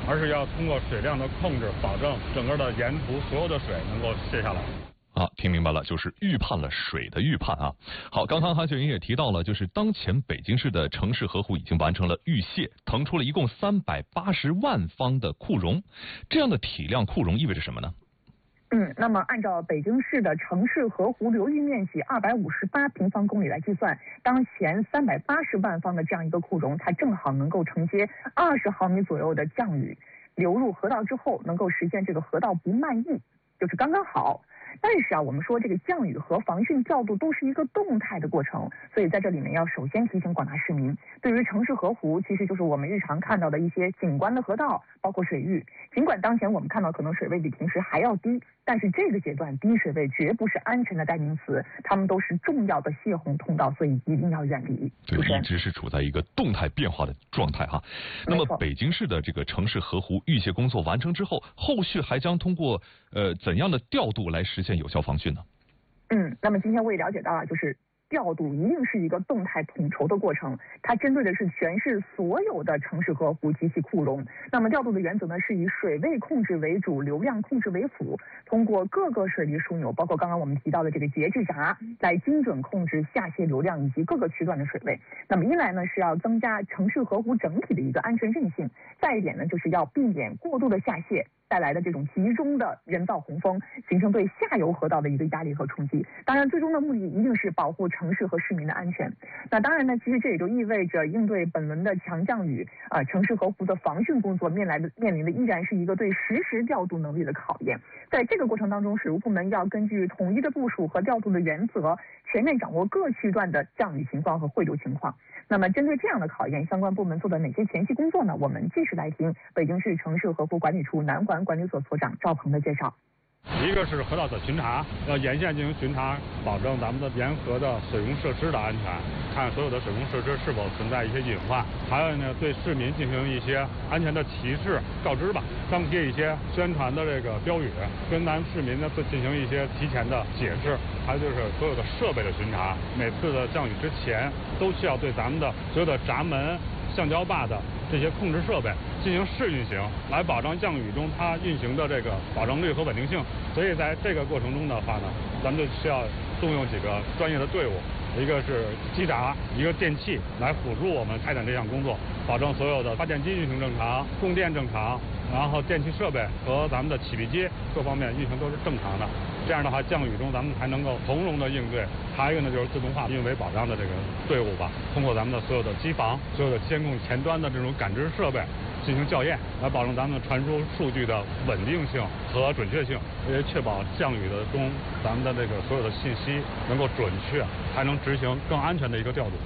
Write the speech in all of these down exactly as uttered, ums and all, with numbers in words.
而是要通过水量的控制，保证整个的沿途所有的水能够泄下来。 啊，听明白了，就是预判了水的预判啊。好，刚刚韩秀云也提到了，就是当前北京市的城市河湖已经完成了预泄，腾出了一共三百八十万方的库容。这样的体量库容意味着什么呢？ 嗯，那么按照北京市的城市河湖流域面积二百五十八平方公里来计算，当前三百八十万方的这样一个库容，它正好能够承接二十毫米左右的降雨流入河道之后，能够实现这个河道不漫溢，就是刚刚好。但是啊，我们说这个降雨和防汛调度都是一个动态的过程，所以在这里面要首先提醒广大市民，对于城市河湖，其实就是我们日常看到的一些景观的河道，包括水域。尽管当前我们看到可能水位比平时还要低，但是这个阶段低水位绝不是安全的代名词，它们都是重要的泄洪通道，所以一定要远离。 对，一直是处在一个动态变化的状态哈。那么北京市的这个城市河湖预泄工作完成之后，后续还将通过呃怎样的调度来实现有效防汛呢？ 嗯，那么今天我也了解到了，就是调度一定是一个动态统筹的过程，它针对的是全市所有的城市河湖及其库容。那么调度的原则呢，是以水位控制为主，流量控制为辅，通过各个水利枢纽，包括刚刚我们提到的这个节制闸，来精准控制下泄流量以及各个区段的水位。那么一来呢，是要增加城市河湖整体的一个安全韧性；再一点呢，就是要避免过度的下泄带来的这种集中的人造洪峰，形成对下游河道的一个压力和冲击。当然，最终的目的一定是保护城市和市民的安全。那当然呢，其实这也就意味着应对本轮的强降雨啊、呃，城市河湖的防汛工作面来的面临的依然是一个对实时调度能力的考验。在这个过程当中，水务部门要根据统一的部署和调度的原则，全面掌握各区段的降雨情况和汇流情况。那么针对这样的考验，相关部门做的哪些前期工作呢？我们继续来听北京市城市河湖管理处南环管理所所长赵鹏的介绍。 一个是河道的巡查，要沿线进行巡查，保证咱们的沿河的水工设施的安全，看所有的水工设施是否存在一些隐患。还有呢，对市民进行一些安全的提示告知吧，张贴一些宣传的这个标语，跟咱们市民呢进行一些提前的解释。还有就是所有的设备的巡查，每次的降雨之前都需要对咱们的所有的闸门、橡胶坝的这些控制设备进行试运行，来保障降雨中它运行的这个保证率和稳定性。所以在这个过程中的话呢，咱们就需要动用几个专业的队伍，一个是机闸，一个电气来辅助我们开展这项工作，保证所有的发电机运行正常，供电正常，然后电气设备和咱们的起闭机各方面运行都是正常的。这样的话，降雨中咱们才能够从容的应对。还有一个呢，就是自动化运维保障的这个队伍吧，通过咱们的所有的机房、所有的监控前端的这种感知设备进行校验，来保证咱们传输数据的稳定性和准确性，也确保降雨的中咱们的这个所有的信息能够准确，还能执行更安全的一个调度。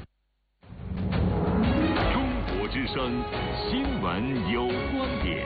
中国之声新闻有观点。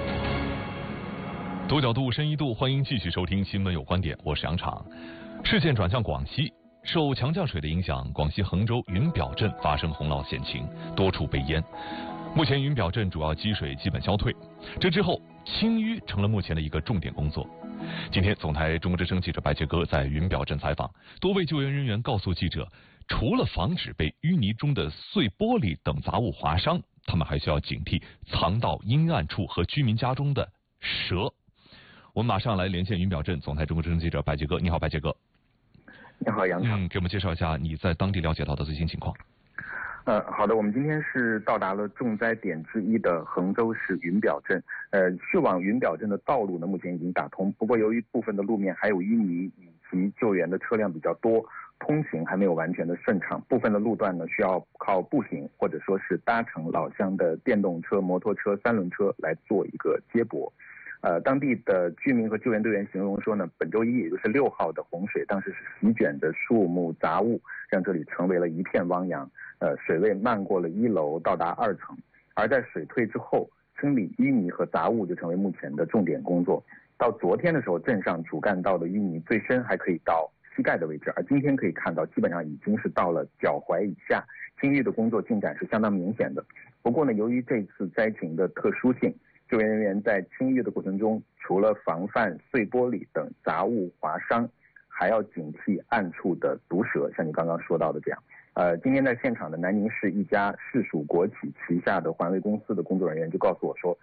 多角度、深一度，欢迎继续收听新闻有观点，我是杨昶。视线转向广西，受强降水的影响，广西衡州云表镇发生洪涝险情，多处被淹。目前云表镇主要积水基本消退，这之后清淤成了目前的一个重点工作。今天总台中国之声记者白杰哥在云表镇采访，多位救援人员告诉记者，除了防止被淤泥中的碎玻璃等杂物划伤，他们还需要警惕藏到阴暗处和居民家中的蛇。我们马上来连线云表镇总台中国之声记者白杰哥。你好，白杰哥。 你好，杨昶。 嗯，给我们介绍一下你在当地了解到的最新情况。 呃，好的，我们今天是到达了重灾点之一的衡州市云表镇。呃，去往云表镇的道路呢，目前已经打通，不过由于部分的路面还有淤泥以及救援的车辆比较多，通行还没有完全的顺畅，部分的路段呢需要靠步行或者说是搭乘老乡的电动车、摩托车、三轮车来做一个接驳。呃，当地的居民和救援队员形容说呢，本周一也就是六号的洪水，当时是席卷着树木杂物，让这里成为了一片汪洋。呃，水位漫过了一楼，到达二层。而在水退之后，清理淤泥和杂物就成为目前的重点工作。到昨天的时候，镇上主干道的淤泥最深还可以到膝盖的位置，而今天可以看到，基本上已经是到了脚踝以下，清淤的工作进展是相当明显的。不过呢，由于这次灾情的特殊性，救援人员在清淤的过程中，除了防范碎玻璃等杂物划伤，还要警惕暗处的毒蛇，像你刚刚说到的这样。呃，今天在现场的南宁市一家市属国企旗下的环卫公司的工作人员就告诉我说，